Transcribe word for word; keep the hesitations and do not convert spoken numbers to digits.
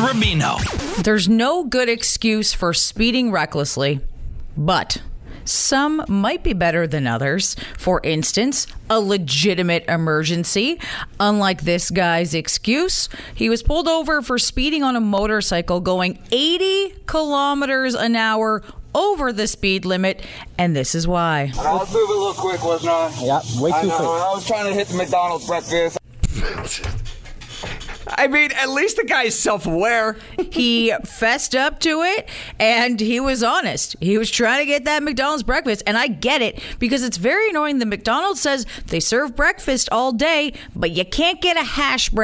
Rubino. There's no good excuse for speeding recklessly, but some might be better than others. For instance, a legitimate emergency. Unlike this guy's excuse, he was pulled over for speeding on a motorcycle going eighty kilometers an hour over the speed limit, and this is why. I was moving a little quick, wasn't I? Yeah, way too I know. quick. I was trying to hit the McDonald's breakfast. I mean, at least the guy's self-aware. He fessed up to it, and he was honest. He was trying to get that McDonald's breakfast, and I get it, because it's very annoying. The McDonald's says they serve breakfast all day, but you can't get a hash brown